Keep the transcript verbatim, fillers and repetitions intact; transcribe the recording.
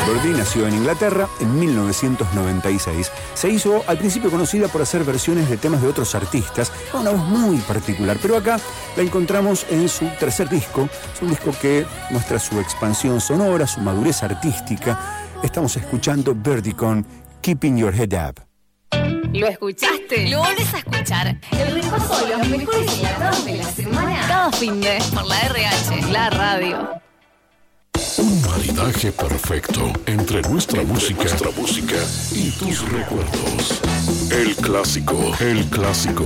Birdie nació en Inglaterra en mil novecientos noventa y seis. Se hizo al principio conocida por hacer versiones de temas de otros artistas, con una voz muy particular, pero acá la encontramos en su tercer disco. Es un disco que muestra su expansión sonora, su madurez artística. Estamos escuchando Birdie con Keeping Your Head Up. ¿Lo escuchaste? ¿Lo volvés a escuchar? El repaso de los mejores enlatados de la semana. Cada fin de por la R H, la radio. Un maridaje perfecto entre nuestra música, nuestra música y tus recuerdos. El clásico, el clásico.